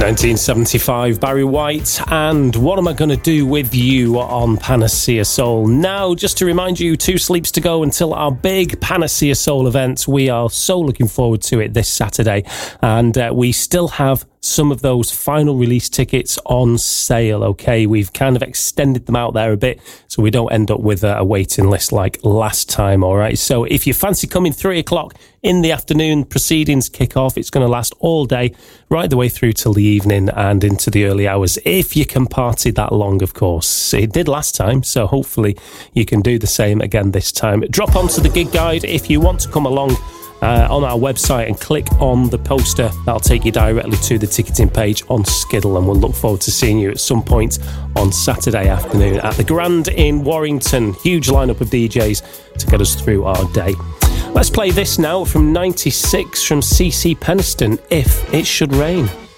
1975, Barry White, and What Am I Gonna Do With You on Panacea Soul. Now, just to remind you, 2 sleeps to go until our big Panacea Soul event. We are so looking forward to it this Saturday, and we still have some of those final release tickets on sale, okay? We've kind of extended them out there a bit so we don't end up with a waiting list like last time, all right? So if you fancy coming 3 o'clock in the afternoon, proceedings kick off. It's going to last all day, right the way through till the evening and into the early hours, if you can party that long, of course. It did last time, so hopefully you can do the same again this time. Drop onto the gig guide if you want to come along on our website and click on the poster. That'll take you directly to the ticketing page on Skiddle, and we'll look forward to seeing you at some point on Saturday afternoon at the Grand in Warrington. Huge lineup of DJs to get us through our day. Let's play this now from 96 from CeCe Peniston, If It Should Rain.